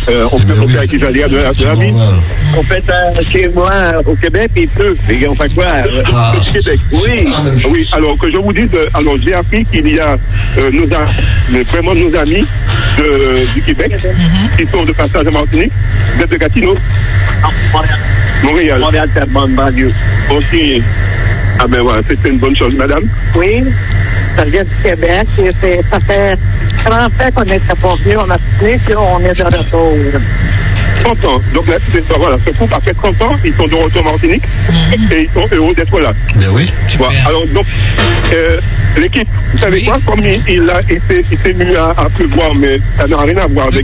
on peut acquérir de la vie. En fait, chez moi, au Québec, il pleut. Et on fait quoi au Québec? Oui. Alors que je vous dise, alors j'ai appris qu'il y a vraiment nos amis du Québec qui sont de passage à Martinique. Vous êtes de Gatineau? Montréal. Montréal, c'est bonne banlieue. Aussi. Ah ben voilà, c'est une bonne chose, madame. Oui, ça vient du Québec. Et ça fait 30 ans qu'on est pas venu en Martinique, et on est de retour. 30 ans. Donc là, voilà, ce couple, après 30 ans, ils sont de retour en Martinique et ils sont heureux d'être là. Ben oui. Voilà. Alors, donc, l'équipe, vous savez quoi, comme il s'est mis à pleuvoir, mais ça n'a rien à voir avec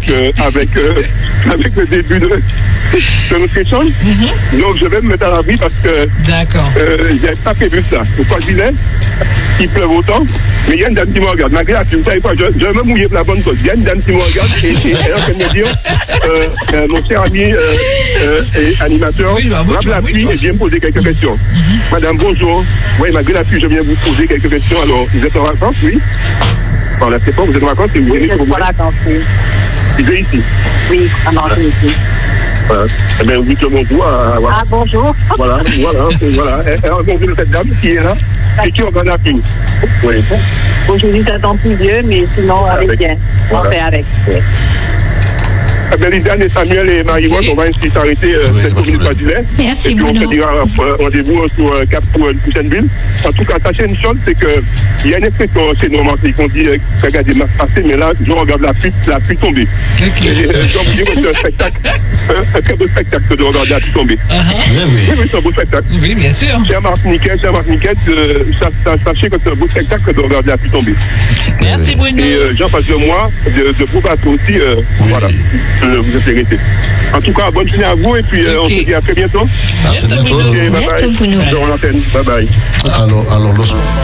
le début de notre échange. Donc, je vais me mettre à l'abri parce que j'avais pas prévu ça. Pourquoi je disais qu'il pleuve autant, mais il y a une dame qui me regarde. Malgré la pluie, vous savez quoi, je vais me mouiller pour la bonne cause. Il y a une dame qui me regarde et elle est en train de me dire, mon cher ami et animateur, grave la pluie et viens me poser quelques questions. Madame, bonjour. Oui, malgré la pluie, je viens vous poser quelques questions. Alors, vous êtes en vacances, oui? Bon, là, c'est pas, vous êtes en vacances et vous venez sur vous. Oui, je suis en vacances, oui. Vous êtes ici? Oui, en Martinique. Voilà. Eh bien, vous dites le bonjour. Voilà. Ah, bonjour. Voilà. Bonjour cette dame qui est là et qui organise la pluie. Oui. Aujourd'hui, c'est un temps plus vieux, mais sinon, avec bien. On fait avec. Oui. Eh bien, Lisanne et Samuel et Marie-Rose, on va ainsi s'arrêter cette commune de Padillet. Merci, et puis Bruno. on se dira rendez-vous sur Cap pour une prochaine ville. En tout cas, sachez une chose, c'est qu'il y a une expression chez nous en Martinique, on dit regardez mars passé, mais là, je regarde la pluie tomber. Je dois vous dire que c'est un spectacle, un très beau spectacle de regarder la pluie tomber. Oui, c'est un beau spectacle. Oui, bien sûr. Chers Martiniquais, sachez que c'est un beau spectacle de regarder la pluie tomber. Merci, Bruno. Et j'en passe de moi, de Provato aussi, voilà. Vous intéressez. En tout cas, bonne journée à vous et puis on se dit à très bientôt. À très bientôt. Okay, bye bye. Bientôt, Bruno. Bye bye. Alors,